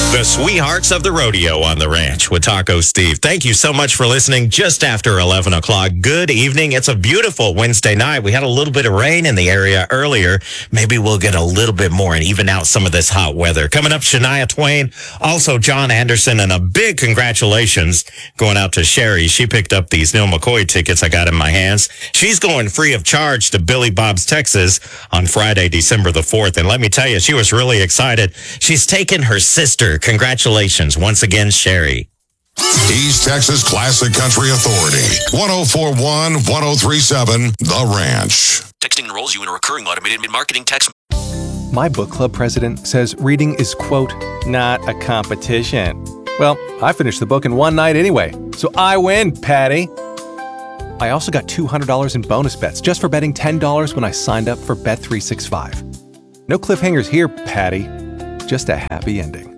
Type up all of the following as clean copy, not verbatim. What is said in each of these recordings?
The Sweethearts of the Rodeo on the Ranch with Taco Steve. Thank you so much for listening just after 11 o'clock. Good evening. It's a beautiful Wednesday night. We had a little bit of rain in the area earlier. Maybe we'll get a little bit more and even out some of this hot weather. Coming up, Shania Twain, also John Anderson, and a big congratulations going out to Sherry. She picked up these Neil McCoy tickets I got in my hands. She's going free of charge to Billy Bob's Texas on Friday, December the 4th. And let me tell you, she was really excited. She's taken her sister. Congratulations once again, Sherry. East Texas Classic Country Authority. 1041, 1037, The Ranch. Texting enrolls you in a recurring automated mid-marketing text. My book club president says reading is, quote, not a competition. Well, I finished the book in one night anyway, so I win, Patty. I also got $200 in bonus bets just for betting $10 when I signed up for Bet365. No cliffhangers here, Patty. Just a happy ending.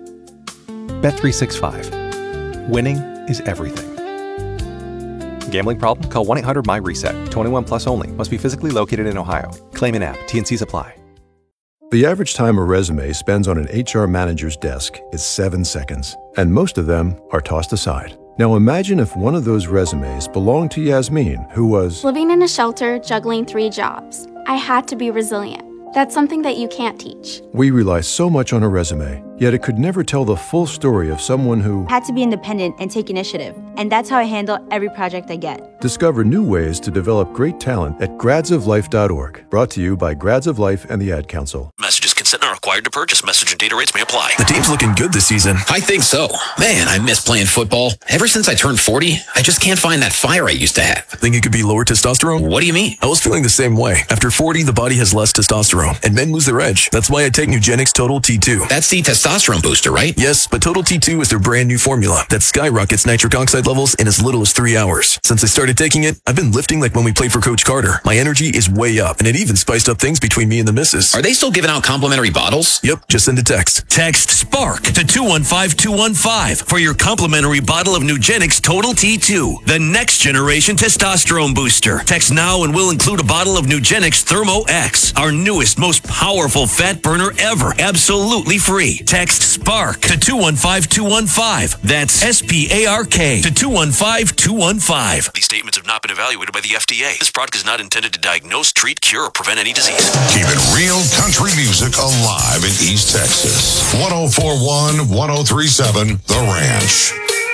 Bet365. Winning is everything. Gambling problem? Call 1-800-MY-RESET. 21 plus only. Must be physically located in Ohio. Claim in app. T&Cs apply. The average time a resume spends on an HR manager's desk is 7 seconds, and most of them are tossed aside. Now imagine if one of those resumes belonged to Yasmin, who was living in a shelter, juggling 3 jobs. I had to be resilient. That's something that you can't teach. We rely so much on a resume, yet it could never tell the full story of someone who had to be independent and take initiative. And that's how I handle every project I get. Discover new ways to develop great talent at gradsoflife.org. Brought to you by Grads of Life and the Ad Council. Messages consent are required to purchase. Message and data rates may apply. The team's looking good this season. I think so. Man, I miss playing football. Ever since I turned 40, I just can't find that fire I used to have. Think it could be lower testosterone? What do you mean? I was feeling the same way. After 40, the body has less testosterone, and men lose their edge. That's why I take Nugenix Total T2. That's the testosterone booster, right? Yes, but Total T2 is their brand new formula that skyrockets nitric oxide levels in as little as 3 hours. Since I started taking it, I've been lifting like when we played for Coach Carter. My energy is way up, and it even spiced up things between me and the missus. Are they still giving out complimentary bottles? Yep, just send a text. Text SPARK to 215215 for your complimentary bottle of Nugenix Total T2, the next generation testosterone booster. Text now and we'll include a bottle of Nugenix Thermo X, our newest, most powerful fat burner ever, absolutely free. Text SPARK to 215215. That's SPARK to 215215. These statements have not been evaluated by the FDA. This product is not intended to diagnose, treat, cure, or prevent any disease. Keeping real country music alive in East Texas. 1041, 1037, The Ranch.